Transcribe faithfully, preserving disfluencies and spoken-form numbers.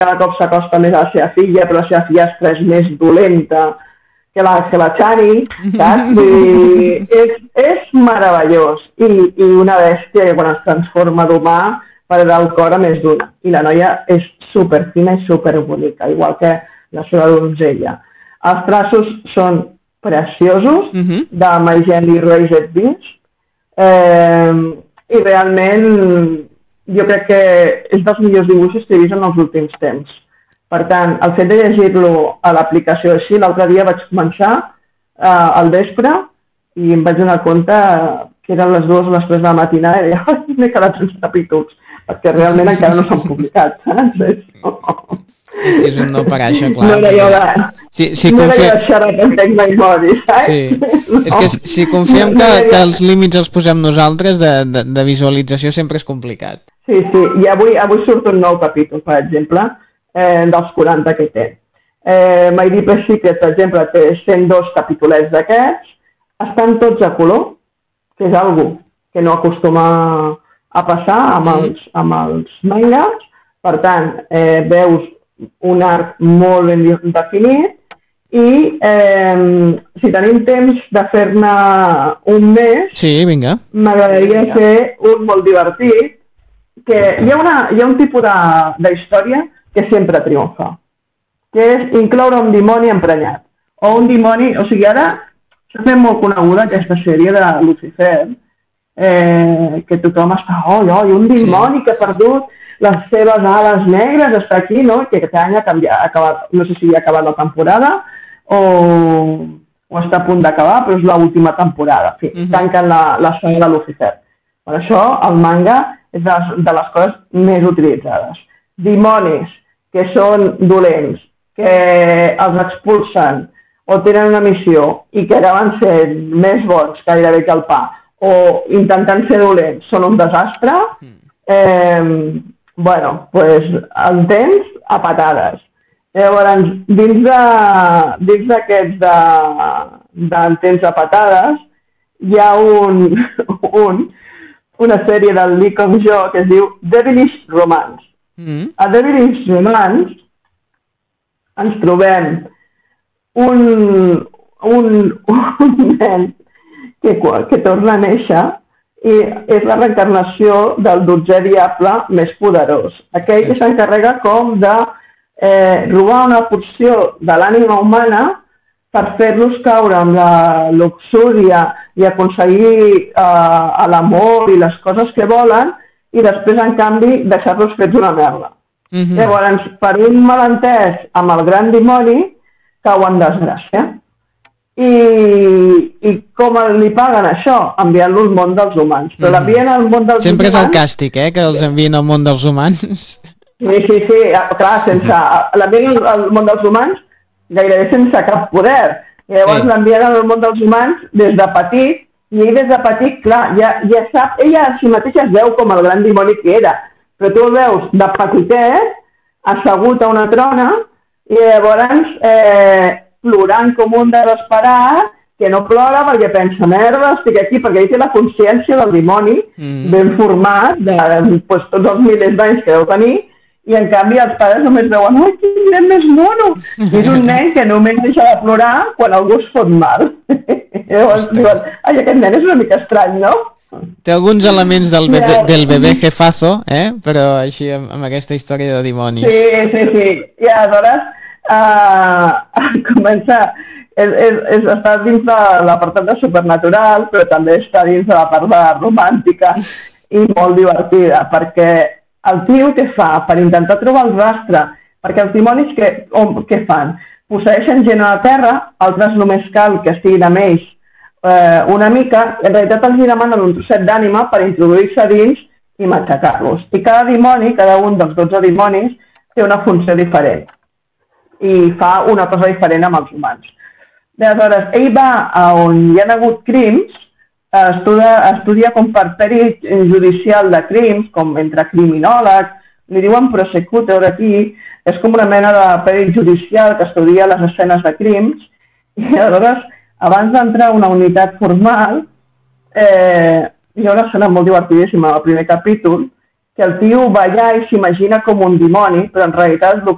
cada cop s'acosta més a la seva filla, però la seva fillastra és més dolenta que la, que la Chani, saps? I és, és meravellós. I, I una bèstia que quan es transforma d'humà perdrà el cor a més d'una. I la noia és superfina i superbonica, igual que la seva donzella. Els traços són preciosos, uh-huh. de My Gently Raised Beast, eh, i realment jo crec que és dels millors dibuixos que he vist en els últims temps. Per tant, el fet de llegir-lo a l'aplicació així, l'altre dia vaig començar eh, al vespre i em vaig donar compte que eren les dues o les tres de la matinada i deia, ai, m'he quedat sense capítols, perquè realment encara no s'han publicat, saps? És que és un no parar, això, clar. No era jo de... Si, si no confia... era jo de xerrar que entenc my body, saps? Sí. No. És que si confiem que, que els límits els posem nosaltres, de, de, de visualització sempre és complicat. Sí, sí. I avui, avui surt un nou capítol, per exemple, eh, dels quaranta que té. Eh, My Deepest Secret, per exemple, té cent dos capítolets d'aquests, estan tots a color, que és algo que no acostuma a passar amb els, amb els mangas. Per tant, eh, veus un arc molt ben definit i eh, si tenim temps de fer-ne un mes, sí, vinga. M'agradaria fer un molt divertit, que hi ha, una, hi ha un tipus d'història que sempre triomfa, que és incloure un dimoni emprenyat. O un dimoni, o sigui, ara s'ha fet molt coneguda aquesta sèrie de Lucifer, eh, que tothom està, oi, oi, un dimoni sí. que ha perdut les seves ales negres, està aquí, no? Que aquest any ha canviat, ha acabat, no sé si ha acabat la temporada o, o està a punt d'acabar, però és l'última temporada. En fi, uh-huh. tanquen la, la saga de Lucifer. Per això el manga és de les, de les coses més utilitzades. Dimonis que són dolents, que els expulsen o tenen una missió i que acaben sent més bons gairebé que el pa, o intentant ser dolents són un desastre, eh, bueno, pues el temps a patades. Llavors, dins d'aquests de, del temps a patades, hi ha un, un, una sèrie del Lee Kong-jo que es diu Devilish Romance. Mm. A Devilish Romance ens trobem un, un, un nen que, que torna a néixer i és la reencarnació del dotzè diable més poderós. Aquell que s'encarrega com de eh, robar una porció de l'ànima humana per fer-los caure amb la luxúria i aconseguir eh, l'amor i les coses que volen i després, en canvi, deixar-los fets una merda. Mm-hmm. Llavors, per un malentès amb el gran dimoni, cau en desgràcia. I, i com li paguen això? Enviant-lo al món dels humans. Però mm-hmm. l'envien al món dels Sempre humans... Sempre és el càstig, eh?, que els envien al món dels humans. Sí, sí, sí. Clar, sense... l'envien al món dels humans gairebé sense cap poder. I llavors sí. l'envien al món dels humans des de petit, i ell des de petit, clar, ja, ja sap, ella a si mateixa es veu com el gran dimoni que era, però tu el veus de petitet, assegut a una trona, i llavors eh, plorant com un desesperat, que no plora perquè pensa, merda, estic aquí, perquè ell té la consciència del dimoni, mm. ben format, de pues, tots els milers d'anys que deu tenir, i en canvi els pares només veuen, ai, quin nen més mono! I és un nen que només deixa de plorar quan algú es fot mal. Llavors diuen, ai, aquest nen és una mica estrany, no? Té alguns elements del bebé, del bebé jefazo, eh? Però així amb, amb aquesta història de dimonis. Sí, sí, sí. I aleshores uh, comença... És, és, és, està dins de l'apartat de supernatural, però també està dins de la part de romàntica i molt divertida, perquè el tio que fa per intentar trobar el rastre, perquè els dimonis que, què fan? Posseeixen gent a la terra, altres només cal que estiguin amb ells eh, una mica, en realitat els demanen un trosset d'ànima per introduir-se dins i matxacar-los. I cada dimoni, cada un dels dotze dimonis, té una funció diferent i fa una cosa diferent amb els humans. Aleshores, ell va a on hi ha hagut crims, Estudia, estudia com per pèrit judicial de crims, com entre criminòlegs, li diuen prosecutor aquí, és com una mena de pèrit judicial que estudia les escenes de crims, i aleshores, abans d'entrar a una unitat formal, eh, hi ha una escena molt divertidíssima al primer capítol, que el tio va allà i s'imagina com un dimoni, però en realitat el